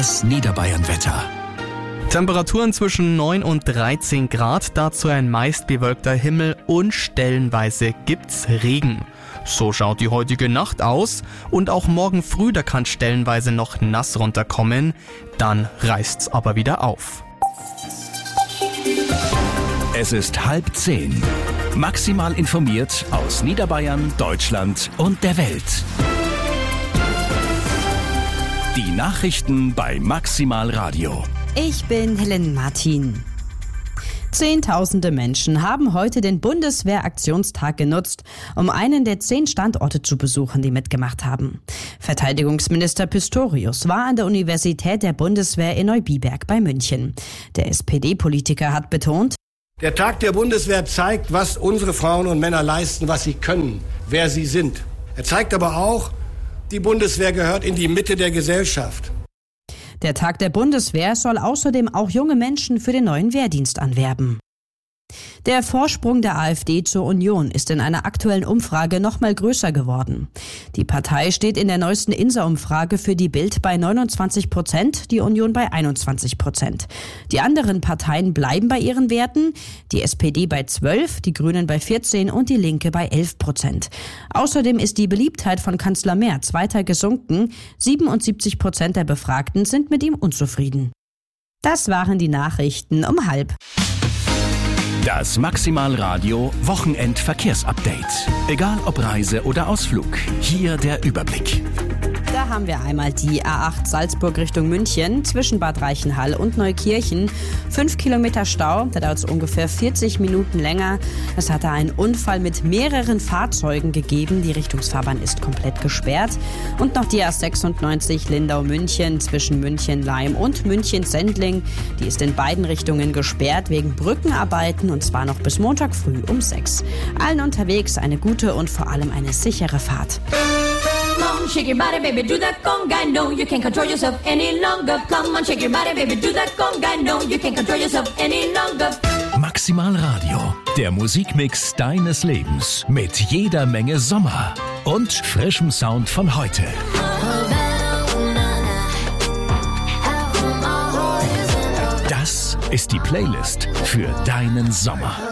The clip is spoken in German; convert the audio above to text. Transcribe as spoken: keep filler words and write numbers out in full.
Das Niederbayern-Wetter. Temperaturen zwischen neun und dreizehn Grad, dazu ein meist bewölkter Himmel und stellenweise gibt's Regen. So schaut die heutige Nacht aus und auch morgen früh, da kann stellenweise noch nass runterkommen, dann reißt's aber wieder auf. Es ist halb zehn. Maximal informiert aus Niederbayern, Deutschland und der Welt. Die Nachrichten bei Maximal Radio. Ich bin Helen Martin. Zehntausende Menschen haben heute den Bundeswehraktionstag genutzt, um einen der zehn Standorte zu besuchen, die mitgemacht haben. Verteidigungsminister Pistorius war an der Universität der Bundeswehr in Neubiberg bei München. Der S P D-Politiker hat betont: Der Tag der Bundeswehr zeigt, was unsere Frauen und Männer leisten, was sie können, wer sie sind. Er zeigt aber auch, die Bundeswehr gehört in die Mitte der Gesellschaft. Der Tag der Bundeswehr soll außerdem auch junge Menschen für den neuen Wehrdienst anwerben. Der Vorsprung der AfD zur Union ist in einer aktuellen Umfrage noch mal größer geworden. Die Partei steht in der neuesten Insa-Umfrage für die Bild bei neunundzwanzig Prozent, die Union bei einundzwanzig Prozent. Die anderen Parteien bleiben bei ihren Werten, die S P D bei zwölf, die Grünen bei vierzehn und die Linke bei elf Prozent. Außerdem ist die Beliebtheit von Kanzler Merz weiter gesunken. siebenundsiebzig Prozent der Befragten sind mit ihm unzufrieden. Das waren die Nachrichten um halb. Das Maximal Radio Wochenendverkehrsupdate. Egal ob Reise oder Ausflug, hier der Überblick. Da haben wir einmal die A acht Salzburg Richtung München zwischen Bad Reichenhall und Neukirchen. Fünf Kilometer Stau, da dauert es ungefähr vierzig Minuten länger. Es hatte einen Unfall mit mehreren Fahrzeugen gegeben. Die Richtungsfahrbahn ist komplett gesperrt. Und noch die A sechsundneunzig Lindau-München zwischen München-Laim und München-Sendling. Die ist in beiden Richtungen gesperrt wegen Brückenarbeiten und zwar noch bis Montag früh um sechs. Allen unterwegs eine gute und vor allem eine sichere Fahrt. Come on, shake your body, baby, do that conga. No, you can't control yourself any longer. Come on, shake your body, baby, do that conga. No, you can't control yourself any longer. Maximal Radio, der Musikmix deines Lebens mit jeder Menge Sommer und frischem Sound von heute. Das ist die Playlist für deinen Sommer.